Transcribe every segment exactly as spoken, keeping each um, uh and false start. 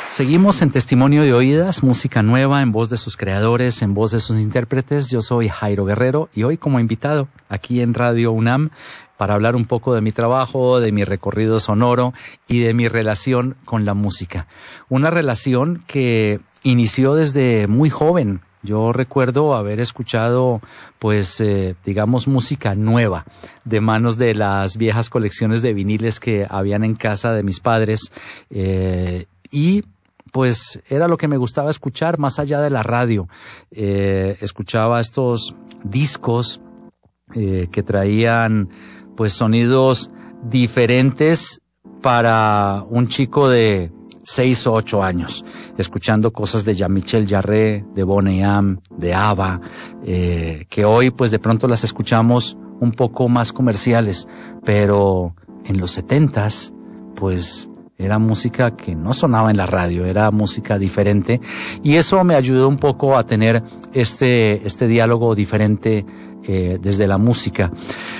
Seguimos en Testimonio de Oídas, música nueva en voz de sus creadores, en voz de sus intérpretes. Yo soy Jairo Guerrero y hoy como invitado aquí en Radio UNAM para hablar un poco de mi trabajo, de mi recorrido sonoro y de mi relación con la música. Una relación que inició desde muy joven. Yo recuerdo haber escuchado, pues, eh, digamos, música nueva de manos de las viejas colecciones de viniles que habían en casa de mis padres eh, y pues era lo que me gustaba escuchar más allá de la radio. Eh, escuchaba estos discos eh, que traían pues sonidos diferentes para un chico de seis o ocho años, escuchando cosas de Jean-Michel Jarre, de Boney M, de ABBA, eh, que hoy pues de pronto las escuchamos un poco más comerciales, pero en los setentas pues era música que no sonaba en la radio, era música diferente y eso me ayudó un poco a tener este, este diálogo diferente eh, desde la música.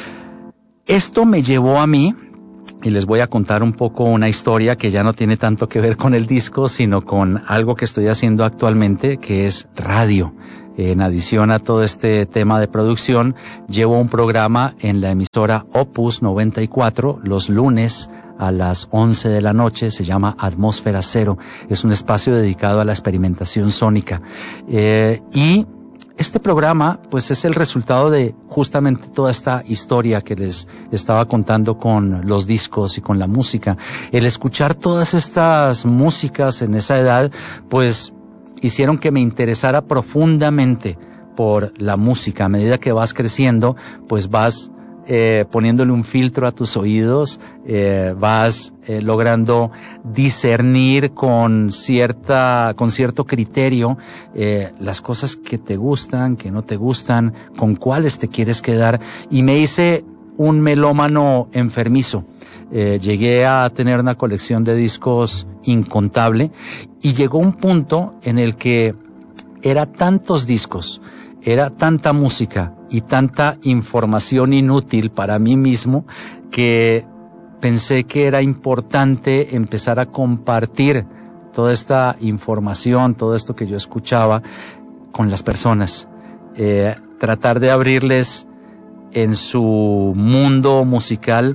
Esto me llevó a mí, y les voy a contar un poco una historia que ya no tiene tanto que ver con el disco, sino con algo que estoy haciendo actualmente, que es radio. En adición a todo este tema de producción, llevo un programa en la emisora Opus noventa y cuatro los lunes a las once de la noche, se llama Atmósfera Cero, es un espacio dedicado a la experimentación sónica. Eh, y este programa, pues es el resultado de justamente toda esta historia que les estaba contando con los discos y con la música. El escuchar todas estas músicas en esa edad, pues hicieron que me interesara profundamente por la música. A medida que vas creciendo, pues vas Eh, poniéndole un filtro a tus oídos, eh, vas eh, logrando discernir con cierta, con cierto criterio eh, las cosas que te gustan, que no te gustan, con cuáles te quieres quedar, y me hice un melómano enfermizo. Eh, llegué a tener una colección de discos incontable y llegó un punto en el que era tantos discos, era tanta música y tanta información inútil para mí mismo que pensé que era importante empezar a compartir toda esta información, todo esto que yo escuchaba con las personas. Eh, tratar de abrirles en su mundo musical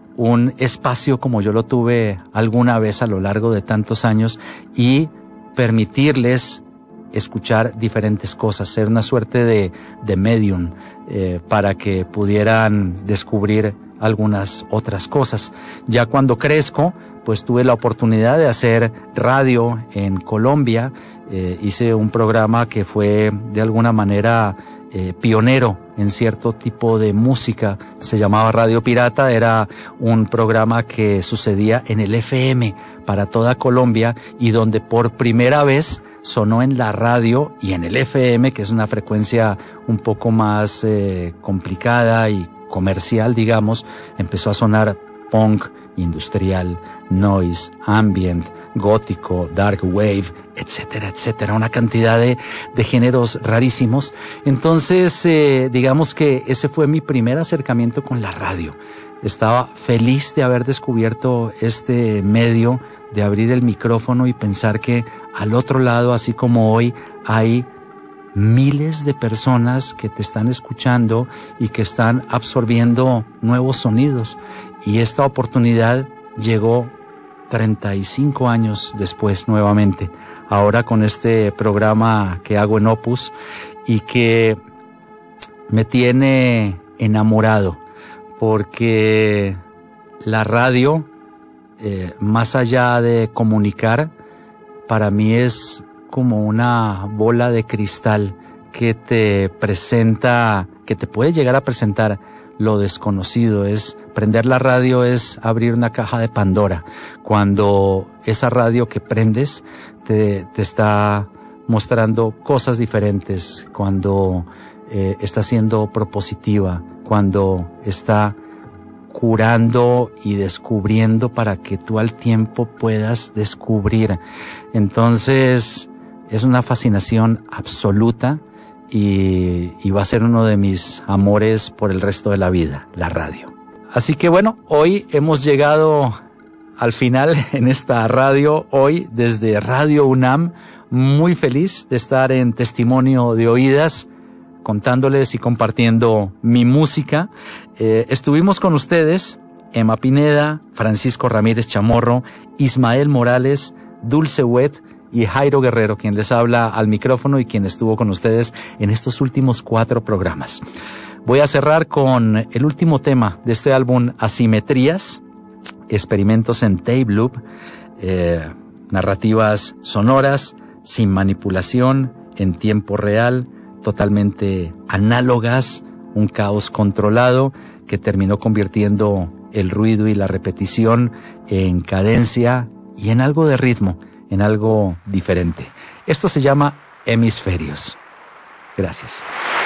un espacio como yo lo tuve alguna vez a lo largo de tantos años y permitirles escuchar diferentes cosas, ser una suerte de, de medium eh, para que pudieran descubrir algunas otras cosas. Ya cuando crezco, pues tuve la oportunidad de hacer radio en Colombia, eh, hice un programa que fue de alguna manera eh, pionero en cierto tipo de música, se llamaba Radio Pirata, era un programa que sucedía en el F M para toda Colombia y donde por primera vez sonó en la radio y en el F M, que es una frecuencia un poco más eh, complicada y comercial, digamos, empezó a sonar punk, industrial, noise, ambient, gótico, dark wave, etcétera, etcétera, una cantidad de, de géneros rarísimos. Entonces, eh, digamos que ese fue mi primer acercamiento con la radio. Estaba feliz de haber descubierto este medio, de abrir el micrófono y pensar que al otro lado, así como hoy, hay miles de personas que te están escuchando y que están absorbiendo nuevos sonidos. Y esta oportunidad llegó treinta y cinco años después nuevamente, ahora con este programa que hago en Opus y que me tiene enamorado, porque la radio, eh, más allá de comunicar, para mí es como una bola de cristal que te presenta, que te puede llegar a presentar lo desconocido. Es prender la radio, es abrir una caja de Pandora. Cuando esa radio que prendes te, te está mostrando cosas diferentes, cuando eh, está siendo propositiva, cuando está curando y descubriendo para que tú al tiempo puedas descubrir. Entonces es una fascinación absoluta y, y va a ser uno de mis amores por el resto de la vida, la radio. Así que bueno, hoy hemos llegado al final en esta radio hoy desde Radio UNAM, muy feliz de estar en Testimonio de Oídas, contándoles y compartiendo mi música. Eh, estuvimos con ustedes, Emma Pineda, Francisco Ramírez Chamorro, Ismael Morales, Dulce Wet y Jairo Guerrero, quien les habla al micrófono y quien estuvo con ustedes en estos últimos cuatro programas. Voy a cerrar con el último tema de este álbum, Asimetrías, experimentos en tape loop, eh, narrativas sonoras, sin manipulación, en tiempo real, totalmente análogas, un caos controlado que terminó convirtiendo el ruido y la repetición en cadencia y en algo de ritmo, en algo diferente. Esto se llama Hemisferios. Gracias.